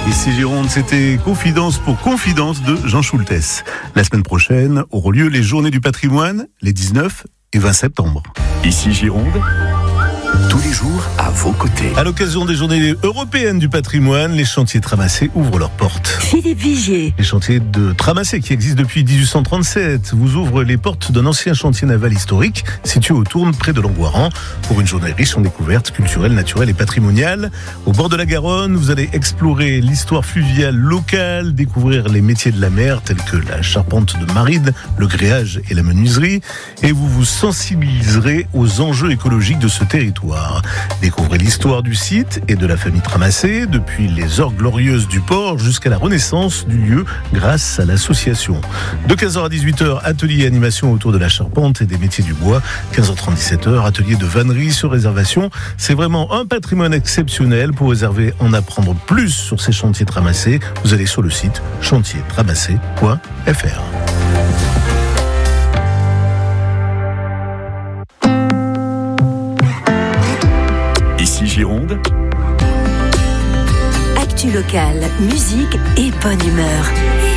Ici Gironde, c'était Confidence pour Confidence de Jean Schultes. La semaine prochaine auront lieu les Journées du patrimoine, les 19 et 20 septembre. Ici Gironde, tous les jours à vos côtés. À l'occasion des Journées européennes du patrimoine, les chantiers Tramassé ouvrent leurs portes. Philippe Vigier. Les chantiers de Tramassé, qui existent depuis 1837, vous ouvrent les portes d'un ancien chantier naval historique situé au Tourne, près de Langoiran, pour une journée riche en découvertes culturelles, naturelles et patrimoniales. Au bord de la Garonne, vous allez explorer l'histoire fluviale locale, découvrir les métiers de la mer, tels que la charpente de marine, le gréage et la menuiserie, et vous vous sensibiliserez aux enjeux écologiques de ce territoire. Découvrez l'histoire du site et de la famille Tramassé, depuis les heures glorieuses du port jusqu'à la renaissance du lieu grâce à l'association. De 15h à 18h, atelier et animation autour de la charpente et des métiers du bois. 15h30, 17h, atelier de vannerie sur réservation. C'est vraiment un patrimoine exceptionnel. Pour réserver, en apprendre plus sur ces chantiers Tramassé, vous allez sur le site chantiertramassé.fr. Ici Gironde, Actu locale, musique et bonne humeur.